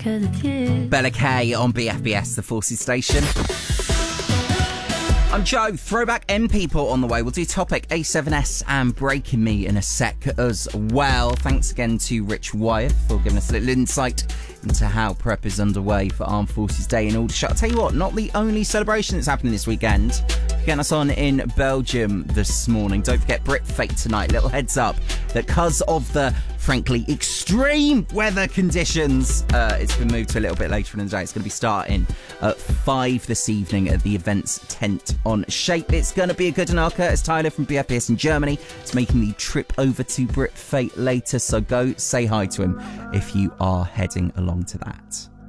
'cause it's you. Bella K on BFBS, the Forces station. I'm Joe. Throwback M People on the way. We'll do Topic, A7S and Breaking Me in a sec as well. Thanks again to Rich Wyeth for giving us a little insight into how prep is underway for Armed Forces Day in Aldershot. I'll tell you what, not the only celebration that's happening this weekend. Getting us on in Belgium this morning. Don't forget Brit Fate tonight. Little heads up that because of the, frankly, extreme weather conditions, it's been moved to a little bit later in the day. It's going to be starting at 5 this evening at the events tent on Shape. It's going to be a good one. Curtis Tyler from BFBS in Germany is making the trip over to Brit Fate later, so go say hi to him if you are heading along to that.